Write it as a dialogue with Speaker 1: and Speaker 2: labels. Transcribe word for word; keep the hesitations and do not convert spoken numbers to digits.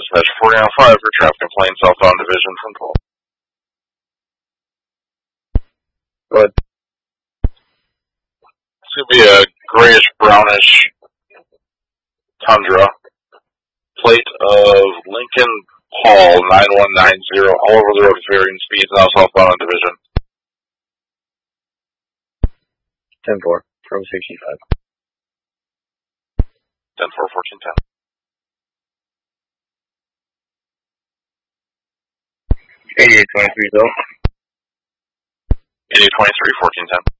Speaker 1: dispatch forty oh five for traffic complaint, southbound division from twelve.
Speaker 2: Go ahead.
Speaker 1: It's going to be a grayish brownish Tundra. Plate of Lincoln Paul nine one nine zero, all over the road with varying speeds, now southbound on division.
Speaker 2: ten four from sixty-five.
Speaker 1: ten four, fourteen ten.
Speaker 2: eighty-eight twenty-three, though.
Speaker 1: eighty-eight twenty-three, fourteen ten.